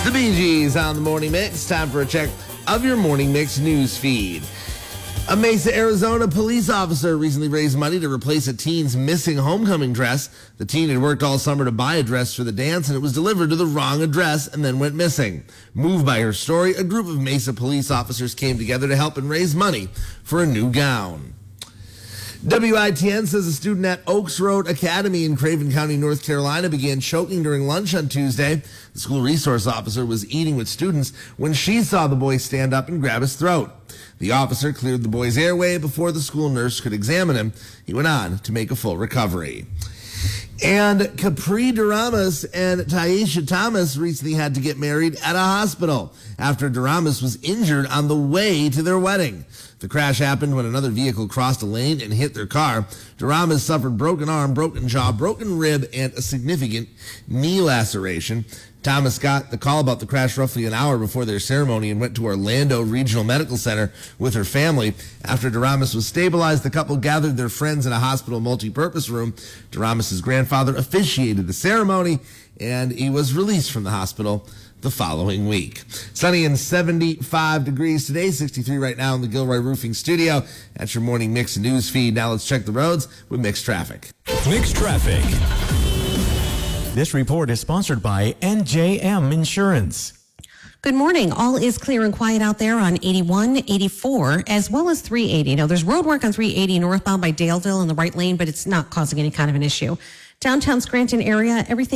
The Bee Gees on the Morning Mix. Time for a check of your Morning Mix news feed. A Mesa, Arizona police officer recently raised money to replace a teen's missing homecoming dress. The teen had worked all summer to buy a dress for the dance, and it was delivered to the wrong address and then went missing. Moved by her story, a group of Mesa police officers came together to help and raise money for a new gown. WITN says a student at Oaks Road Academy in Craven County, North Carolina began choking during lunch on Tuesday. The school resource officer was eating with students when she saw the boy stand up and grab his throat. The officer cleared the boy's airway before the school nurse could examine him. He went on to make a full recovery. And Capri Duramus and Taisha Thomas recently had to get married at a hospital after Duramus was injured on the way to their wedding. The crash happened when another vehicle crossed a lane and hit their car. Duramus suffered broken arm, broken jaw, broken rib, and a significant knee laceration. Thomas got the call about the crash roughly an hour before their ceremony and went to Orlando Regional Medical Center with her family. After Duramus was stabilized, the couple gathered their friends in a hospital multi-purpose room. Duramus' grandfather officiated the ceremony, and he was released from the hospital the following week. Sunny and 75 degrees today, 63 right now in the Gilroy Roofing Studio. That's your morning Mix news feed. Now let's check the roads with Mixed Traffic. Mixed Traffic. This report is sponsored by NJM Insurance. Good morning. All is clear and quiet out there on 81, 84, as well as 380. Now, there's road work on 380 northbound by Daleville in the right lane, but it's not causing any kind of an issue. Downtown Scranton area, everything